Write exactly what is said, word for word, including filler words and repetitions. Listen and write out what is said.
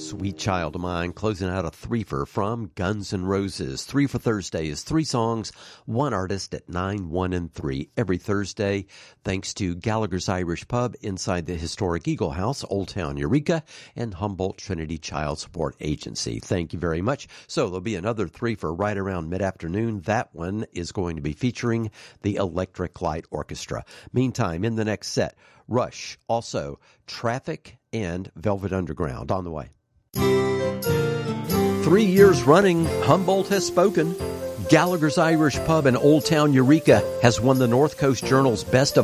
Sweet Child of Mine, closing out a threefer from Guns N' Roses. Three for Thursday is three songs, one artist at nine, one, and three every Thursday, thanks to Gallagher's Irish Pub inside the historic Eagle House, Old Town Eureka, and Humboldt Trinity Child Support Agency. Thank you very much. So there'll be another threefer right around mid-afternoon. That one is going to be featuring the Electric Light Orchestra. Meantime, in the next set, Rush, also Traffic, and Velvet Underground on the way. Three years running, Humboldt has spoken. Gallagher's Irish Pub in Old Town Eureka has won the North Coast Journal's Best of